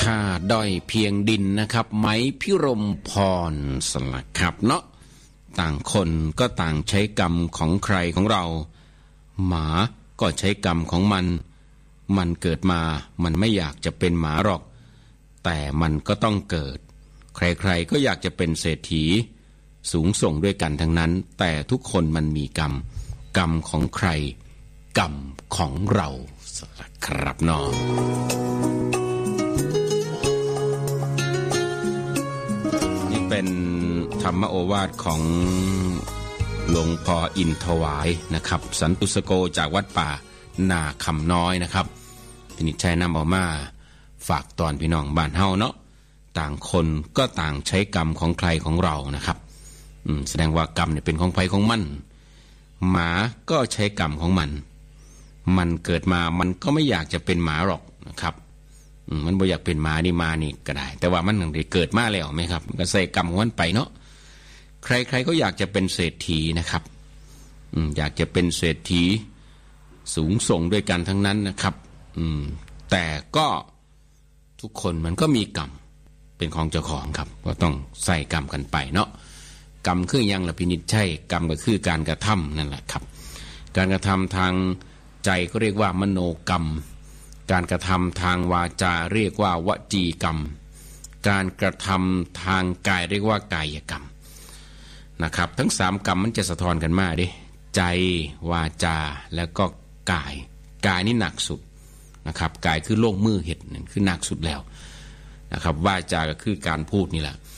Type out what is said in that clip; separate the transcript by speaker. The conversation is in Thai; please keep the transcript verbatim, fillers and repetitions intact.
Speaker 1: ข้าด้อยเพียงดินนะครับไหมพิรมพรสลักครับเนาะต่างคนก็ต่างใช้กรรมของใครของเราหมาก็ใช้กรรมของมันมันเกิดมามันไม่อยากจะเป็นหมาหรอกแต่มันก็ต้องเกิดใครๆก็อยากจะเป็นเศรษฐีสูงส่งด้วยกันทั้งนั้นแต่ทุกคนมันมีกรรมกรรมของใครกรรมของเราครับน้องนี่เป็นธรรมโอวาทของหลวงพ่ออินถวายนะครับสันตุสโกจากวัดป่านาคำน้อยนะครับพินิจชัยนำเอามาฝากตอนพี่น้องบ้านเฮาเนาะต่างคนก็ต่างใช้กรรมของใครของเรานะครับแสดงว่ากรรมเนี่ยเป็นของใครของมันหมาก็ใช้กรรมของมันมันเกิดมามันก็ไม่อยากจะเป็นหมาหรอกนะครับมันบ่อยากเป็นหมานี่มานี่ก็ได้แต่ว่ามันถึงได้เกิดมาแล้วไหมครับก็ใส่กรรมของมันไปเนาะใครๆก็อยากจะเป็นเศรษฐีนะครับอยากจะเป็นเศรษฐีสูงส่งด้วยกันทั้งนั้นนะครับแต่ก็ทุกคนมันก็มีกรรมเป็นของเจ้าของครับก็ต้องใส่กรรมกันไปเนาะกรรมคือยังละพินิจใช่กรรมก็คือการกระทำนั่นแหละครับการกระทำทางใจก็เรียกว่ามโนกรรมการกระทำทางวาจาเรียกว่าวจีกรรมการกระทำทางกายเรียกว่ากายกรรมนะครับทั้งสามกรรมมันจะสะท้อนกันมาดิใจวาจาแล้วก็กายกายนี่หนักสุดนะครับกายคือโลกมือเห็ดนั่นคือหนักสุดแล้วนะครับวาจาก็คือการพูดนี่แหละ